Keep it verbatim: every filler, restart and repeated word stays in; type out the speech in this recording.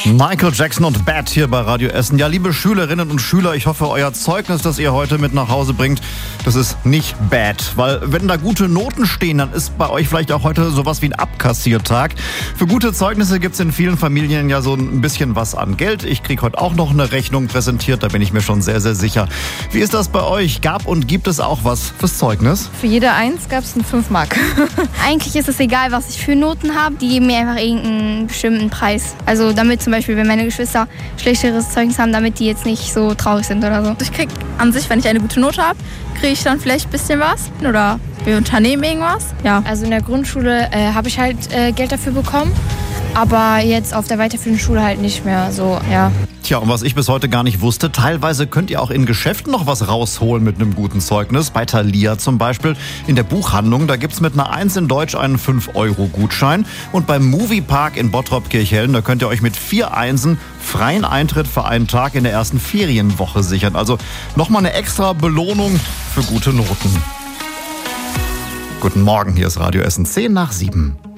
Michael Jackson und Bad hier bei Radio Essen. Ja, liebe Schülerinnen und Schüler, ich hoffe, euer Zeugnis, das ihr heute mit nach Hause bringt, das ist nicht bad. Weil wenn da gute Noten stehen, dann ist bei euch vielleicht auch heute sowas wie ein Abkassiertag. Für gute Zeugnisse gibt es in vielen Familien ja so ein bisschen was an Geld. Ich kriege heute auch noch eine Rechnung präsentiert, da bin ich mir schon sehr, sehr sicher. Wie ist das bei euch? Gab und gibt es auch was fürs Zeugnis? Für jede Eins gab es einen fünf Mark. Eigentlich ist es egal, was ich für Noten habe. Die geben mir einfach irgendeinen bestimmten Preis. Also damit zum Beispiel, wenn meine Geschwister schlechteres Zeugnis haben, damit die jetzt nicht so traurig sind oder so. Ich krieg an sich, wenn ich eine gute Note habe, kriege ich dann vielleicht ein bisschen was. Oder wir unternehmen irgendwas. Ja. Also in der Grundschule äh, habe ich halt äh, Geld dafür bekommen. Aber jetzt auf der weiterführenden Schule halt nicht mehr so, ja. Tja, und was ich bis heute gar nicht wusste, teilweise könnt ihr auch in Geschäften noch was rausholen mit einem guten Zeugnis. Bei Thalia zum Beispiel in der Buchhandlung, da gibt's mit einer Eins in Deutsch einen fünf Euro Gutschein. Und beim Moviepark in Bottrop-Kirchhellen, da könnt ihr euch mit vier Einsen freien Eintritt für einen Tag in der ersten Ferienwoche sichern. Also nochmal eine extra Belohnung für gute Noten. Guten Morgen, hier ist Radio Essen, zehn nach sieben.